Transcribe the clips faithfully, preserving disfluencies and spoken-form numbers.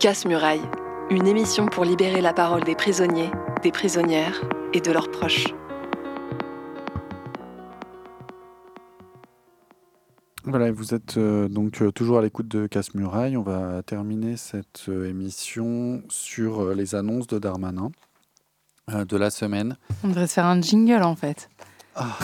Casse-Muraille, une émission pour libérer la parole des prisonniers, des prisonnières et de leurs proches. Voilà, vous êtes euh, donc euh, toujours à l'écoute de Casse-Muraille. On va terminer cette euh, émission sur euh, les annonces de Darmanin euh, de la semaine. On devrait se faire un jingle en fait. Ah.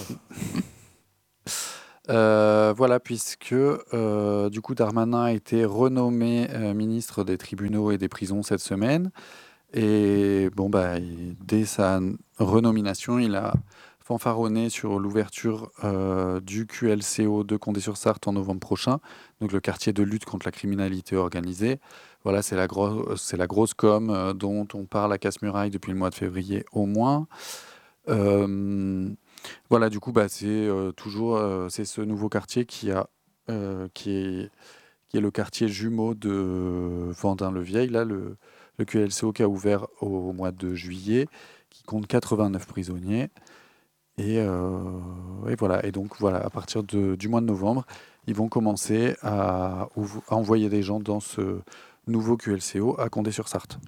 euh, voilà, puisque euh, du coup Darmanin a été renommé euh, ministre des tribunaux et des prisons cette semaine. Et bon, bah, il- dès sa renomination, il a fanfaronné sur l'ouverture euh, du Q L C O de Condé-sur-Sarthe en novembre prochain, donc le quartier de lutte contre la criminalité organisée. Voilà, c'est la, gros, c'est la grosse com euh, dont on parle à Casse-Muraille depuis le mois de février au moins. Euh, voilà, du coup, bah, c'est euh, toujours euh, c'est ce nouveau quartier qui, a, euh, qui, est, qui est le quartier jumeau de Vendin-le-Vieil, là, le, le Q L C O qui a ouvert au mois de juillet, qui compte quatre-vingt-neuf prisonniers. Et, euh, et voilà. Et donc voilà, à partir de, du mois de novembre, ils vont commencer à, ouv- à envoyer des gens dans ce nouveau Q L C O à Condé-sur-Sarthe.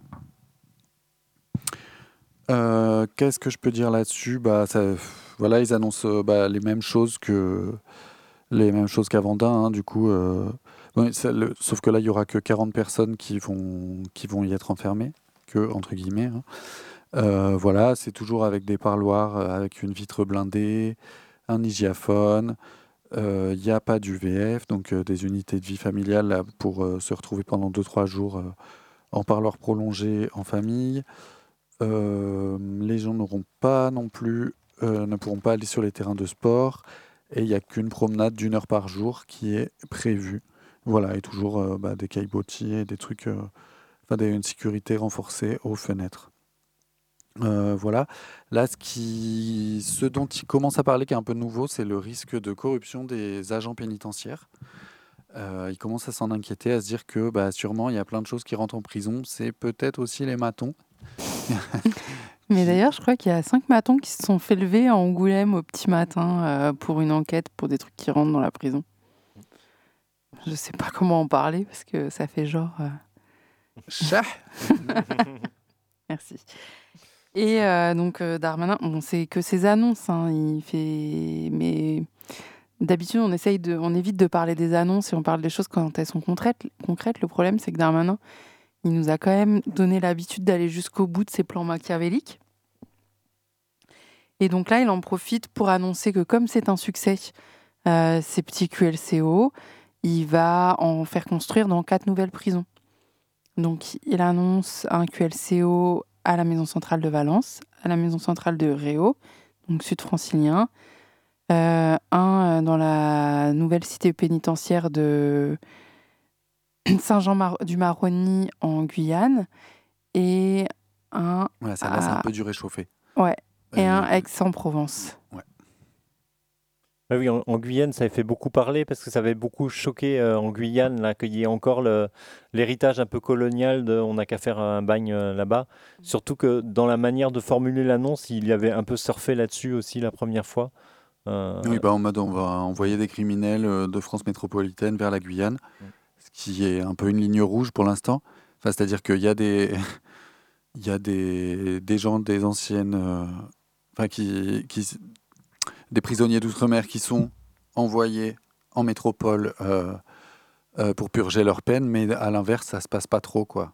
Euh, qu'est-ce que je peux dire là-dessus? Bah, ça, voilà, ils annoncent euh, bah, les mêmes choses que les mêmes choses qu'à Vendin, hein, du coup. Euh, ouais, ça, le- sauf que là, il y aura que quarante personnes qui vont qui vont y être enfermées, que entre guillemets. Hein. Euh, voilà, c'est toujours avec des parloirs, euh, avec une vitre blindée, un hygiaphone. Il n'y a pas d'U V F, donc euh, des unités de vie familiale là, pour euh, se retrouver pendant deux trois jours euh, en parloir prolongé en famille. Euh, les gens n'auront pas non plus, euh, ne pourront pas aller sur les terrains de sport. Et il n'y a qu'une promenade d'une heure par jour qui est prévue. Voilà, et toujours euh, bah, des caillebotis et des trucs, euh, enfin des, une sécurité renforcée aux fenêtres. Euh, voilà. Là, ce, qui, ce dont il commence à parler, qui est un peu nouveau, c'est le risque de corruption des agents pénitentiaires. Euh, il commence à s'en inquiéter, à se dire que bah, sûrement il y a plein de choses qui rentrent en prison. C'est peut-être aussi les matons. Mais qui- d'ailleurs, je crois qu'il y a cinq matons qui se sont fait lever à Angoulême au petit matin euh, pour une enquête pour des trucs qui rentrent dans la prison. Je sais pas comment en parler parce que ça fait genre. euh, Chat. Merci. Et euh, donc euh, Darmanin, bon, c'est que ses annonces, hein, il fait. Mais d'habitude, on essaye de, on évite de parler des annonces et on parle des choses quand elles sont concrètes. concrètes. Le problème, c'est que Darmanin, il nous a quand même donné l'habitude d'aller jusqu'au bout de ses plans machiavéliques. Et donc là, il en profite pour annoncer que comme c'est un succès, euh, ces petits Q L C O, il va en faire construire dans quatre nouvelles prisons. Donc il annonce un Q L C O à la maison centrale de Valence, à la maison centrale de Réau, donc sud-francilien, euh, un euh, dans la nouvelle cité pénitentiaire de Saint-Jean-du-Maroni en Guyane, et un Ouais, celle-là, c'est un à... peu du réchauffé. ouais, et Euh, un à Aix-en-Provence. ouais. Ah oui, en, en Guyane, ça avait fait beaucoup parler parce que ça avait beaucoup choqué euh, en Guyane là, qu'il y ait encore le- l'héritage un peu colonial de on n'a qu'à faire un bagne euh, là-bas. Surtout que dans la manière de formuler l'annonce, il y avait un peu surfé là-dessus aussi la première fois. Euh, Oui, bah, en mode on va envoyer des criminels euh, de France métropolitaine vers la Guyane, Mm. ce qui est un peu une ligne rouge pour l'instant. Enfin, c'est-à-dire qu'il y a des, il y a des, des gens, des anciennes, euh, enfin qui, qui, des prisonniers d'outre-mer qui sont envoyés en métropole euh, euh, pour purger leur peine, mais à l'inverse, ça se passe pas trop, quoi.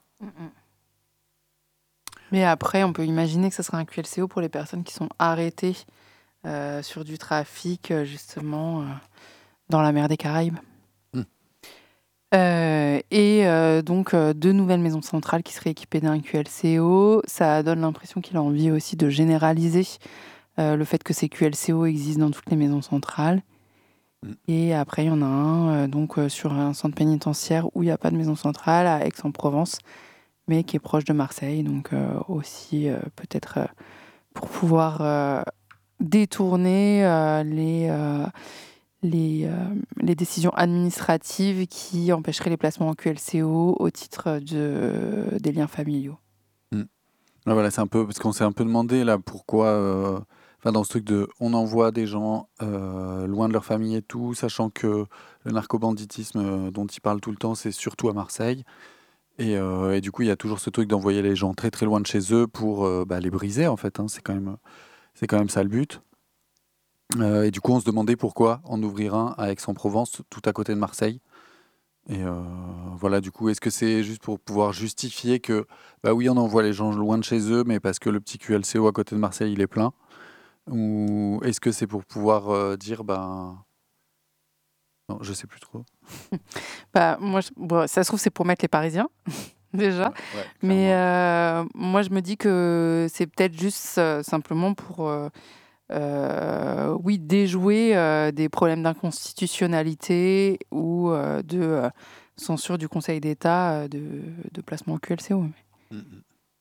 Mais après, on peut imaginer que ce sera un Q L C O pour les personnes qui sont arrêtées euh, sur du trafic, euh, justement, euh, dans la mer des Caraïbes. Mm. Euh, et euh, donc, euh, deux nouvelles maisons centrales qui seraient équipées d'un Q L C O. Ça donne l'impression qu'il a envie aussi de généraliser euh, le fait que ces Q L C O existent dans toutes les maisons centrales. Mm. Et après, il y en a un euh, donc, euh, sur un centre pénitentiaire où il n'y a pas de maison centrale, à Aix-en-Provence, mais qui est proche de Marseille. Donc, euh, aussi, euh, peut-être euh, pour pouvoir euh, détourner euh, les, euh, les, euh, les décisions administratives qui empêcheraient les placements en Q L C O au titre de, des liens familiaux. Ouais, voilà, c'est un peu parce qu'on s'est un peu demandé là pourquoi, euh, enfin dans ce truc de, on envoie des gens euh, loin de leur famille et tout, sachant que le narcobanditisme euh, dont ils parlent tout le temps, c'est surtout à Marseille. Et, euh, et du coup, il y a toujours ce truc d'envoyer les gens très très loin de chez eux pour euh, bah, les briser, en fait. Hein. C'est quand même, c'est quand même ça le but. Euh, et du coup, on se demandait pourquoi en ouvrir un à Aix-en-Provence, tout à côté de Marseille. Et euh, voilà, du coup, est-ce que c'est juste pour pouvoir justifier que, bah oui, on envoie les gens loin de chez eux, mais parce que le petit Q L C O à côté de Marseille, il est plein? Ou est-ce que c'est pour pouvoir euh, dire, ben... Non, je sais plus trop. Bah, moi, je- bon, ça se trouve, c'est pour mettre les Parisiens, déjà. Ouais, ouais, Mais clairement. euh, moi, je me dis que c'est peut-être juste euh, simplement pour, euh, euh, oui, déjouer euh, des problèmes d'inconstitutionnalité ou euh, de euh, censure du Conseil d'État euh, de, de placement au Q L C O. Mm, mm.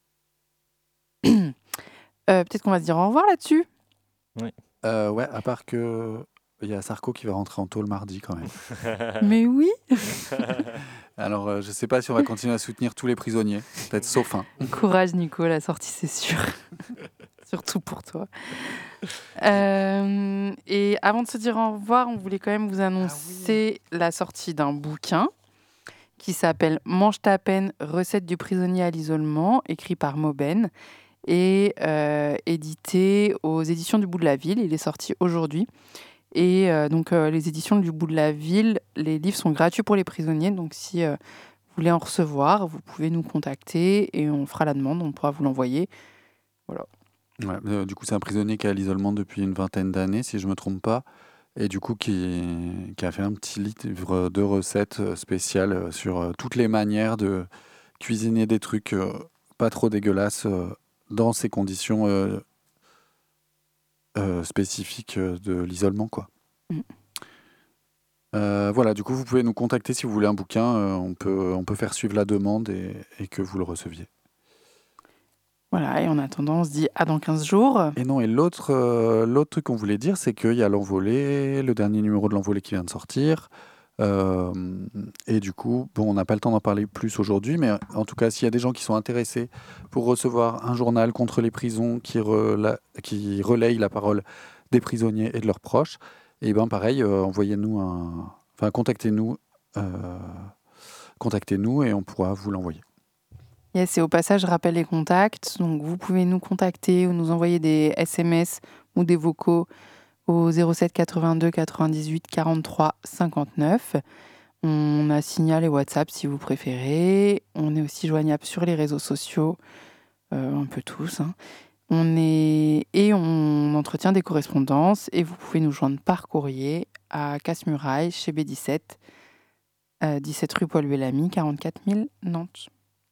Euh, peut-être qu'on va se dire au revoir là-dessus. Euh, ouais, à part que il y a Sarko qui va rentrer en tôle mardi quand même. Mais oui. Alors, euh, je sais pas si on va continuer à soutenir tous les prisonniers, peut-être sauf un. Courage, Nico, la sortie, c'est sûr. Surtout pour toi. Euh, et avant de se dire au revoir, on voulait quand même vous annoncer la sortie d'un bouquin qui s'appelle Mange ta peine, recette du prisonnier à l'isolement, écrit par Mauben et euh, édité aux éditions du Bout de la Ville. Il est sorti aujourd'hui. Et euh, donc, euh, les éditions du Bout de la Ville, les livres sont gratuits pour les prisonniers. Donc, si euh, vous voulez en recevoir, vous pouvez nous contacter et on fera la demande, on pourra vous l'envoyer. Voilà. Ouais, euh, du coup, c'est un prisonnier qui est à l'isolement depuis une vingtaine d'années, si je me trompe pas, et du coup qui, qui a fait un petit livre de recettes euh, spéciales euh, sur euh, toutes les manières de cuisiner des trucs euh, pas trop dégueulasses euh, dans ces conditions euh, euh, spécifiques euh, de l'isolement, quoi. Mm. Euh, voilà, du coup, vous pouvez nous contacter si vous voulez un bouquin. euh, on peut, on peut faire suivre la demande et, et que vous le receviez. Voilà, et en attendant, on se dit à dans quinze jours. Et non, et l'autre euh, l'autre truc qu'on voulait dire, c'est qu'il y a l'Envolée, le dernier numéro de l'Envolée qui vient de sortir. Euh, et du coup, bon, on n'a pas le temps d'en parler plus aujourd'hui, mais en tout cas, s'il y a des gens qui sont intéressés pour recevoir un journal contre les prisons qui, rela- qui relaye la parole des prisonniers et de leurs proches, et bien pareil, euh, envoyez-nous un... Enfin, contactez-nous, euh, contactez-nous et on pourra vous l'envoyer. Yes, et au passage, je rappelle les contacts. Donc, vous pouvez nous contacter ou nous envoyer des S M S ou des vocaux au zéro sept quatre-vingt-deux quatre-vingt-dix-huit quarante-trois cinquante-neuf. On a Signal et WhatsApp si vous préférez. On est aussi joignable sur les réseaux sociaux, euh, un peu tous. Hein. On est... Et on entretient des correspondances. Et vous pouvez nous joindre par courrier à Casse-Muraille, chez B dix-sept, euh, dix-sept rue Paul Bellamy, quarante-quatre mille Nantes.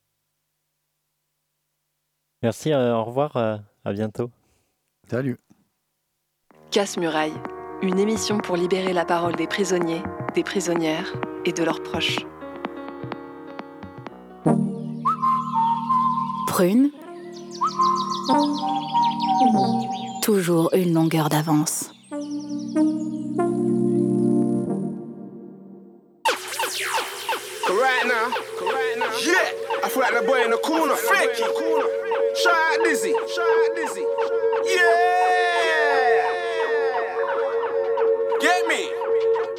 Merci, euh, au revoir, euh, à bientôt. Salut. Casse-Muraille, une émission pour libérer la parole des prisonniers, des prisonnières et de leurs proches. Prune. Toujours une longueur d'avance. Right now, right now, yeah, I feel like the boy in the corner, flicky, corner, shy dizzy, shy dizzy.